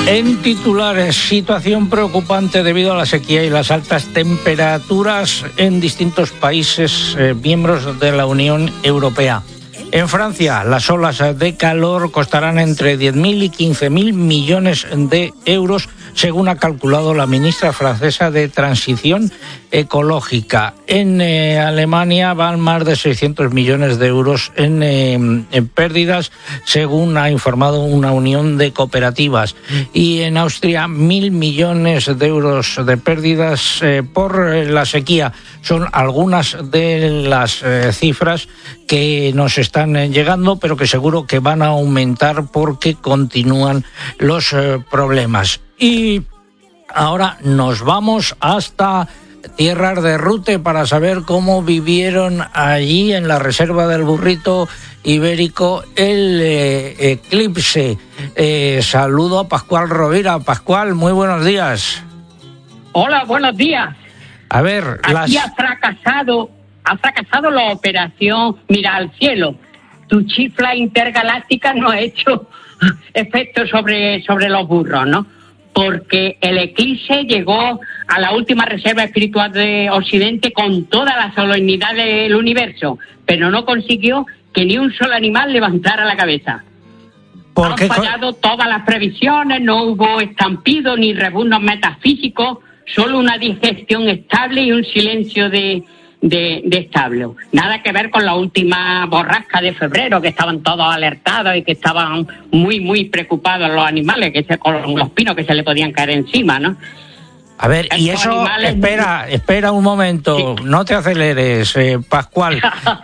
En titulares, situación preocupante debido a la sequía y las altas temperaturas en distintos países miembros de la Unión Europea. En Francia, las olas de calor costarán entre 10.000 y 15.000 millones de euros, según ha calculado la ministra francesa de Transición Ecológica. En Alemania van más de 600 millones de euros en pérdidas, según ha informado una unión de cooperativas. Y en Austria, 1.000 millones de euros de pérdidas por la sequía. Son algunas de las cifras que nos están llegando, pero que seguro que van a aumentar porque continúan los problemas. Y ahora nos vamos hasta tierras de Rute para saber cómo vivieron allí en la reserva del Burrito Ibérico el eclipse. Saludo a Pascual Rovira. Pascual, muy buenos días. Hola, buenos días. A ver, aquí ha fracasado la operación Mira al Cielo. Tu chifla intergaláctica no ha hecho efecto sobre los burros, ¿no? Porque el eclipse llegó a la última reserva espiritual de Occidente con toda la solemnidad del universo, pero no consiguió que ni un solo animal levantara la cabeza. Han fallado todas las previsiones, no hubo estampido ni rebuznos metafísicos, solo una digestión estable y un silencio de establo. Nada que ver con la última borrasca de febrero, que estaban todos alertados y que estaban muy, muy preocupados los animales, con los pinos que se le podían caer encima, ¿no? A ver, y eso, espera un momento, sí. No te aceleres, Pascual.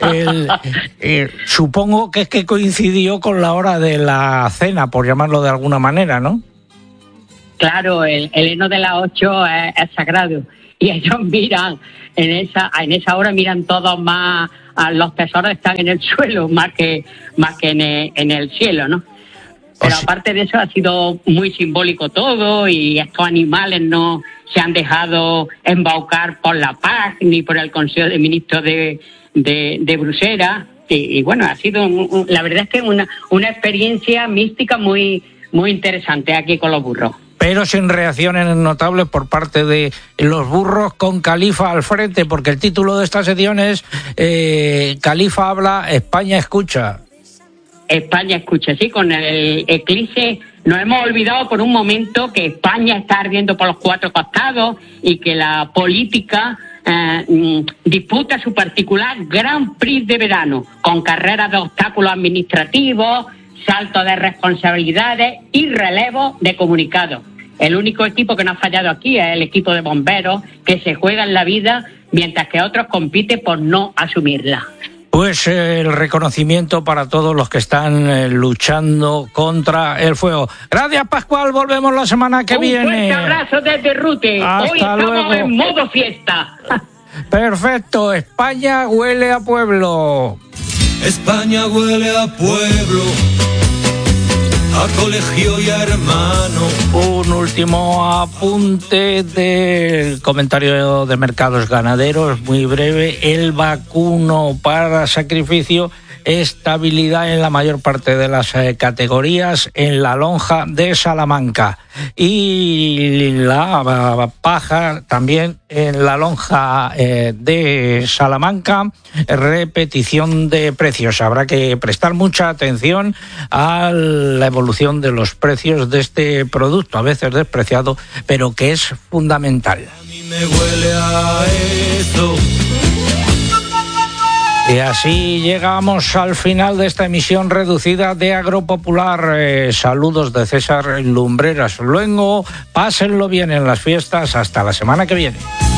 Supongo que es que coincidió con la hora de la cena, por llamarlo de alguna manera, ¿no? Claro, el heno de las 8 es sagrado. Y ellos miran, en esa hora miran todos más, los tesoros están en el suelo más que en el cielo, ¿no? Pero aparte de eso ha sido muy simbólico todo, y estos animales no se han dejado embaucar por la paz ni por el Consejo de Ministros de Bruselas. Y bueno, ha sido, la verdad es que una experiencia mística muy, muy interesante aquí con los burros. Pero sin reacciones notables por parte de los burros, con Califa al frente, porque el título de esta sección es Califa habla, España escucha. España escucha, sí, con el eclipse nos hemos olvidado por un momento que España está ardiendo por los cuatro costados y que la política disputa su particular Grand Prix de verano, con carreras de obstáculos administrativos, salto de responsabilidades y relevo de comunicados. El único equipo que no ha fallado aquí es el equipo de bomberos, que se juega en la vida mientras que otros compiten por no asumirla. Pues el reconocimiento para todos los que están luchando contra el fuego. Gracias, Pascual, volvemos la semana que viene. Un fuerte abrazo desde Rute. Hasta Hoy estamos luego. En modo fiesta. Perfecto, España huele a pueblo. España huele a pueblo, a colegio y a hermano. Un último apunte del comentario de mercados ganaderos, muy breve. El vacuno para sacrificio, estabilidad en la mayor parte de las categorías en la lonja de Salamanca. Y la paja también en la lonja de Salamanca, repetición de precios. Habrá que prestar mucha atención a la evolución de los precios de este producto, a veces despreciado, pero que es fundamental. A mí me huele a eso. Y así llegamos al final de esta emisión reducida de Agropopular. Saludos de César Lumbreras Luengo. Pásenlo bien en las fiestas. Hasta la semana que viene.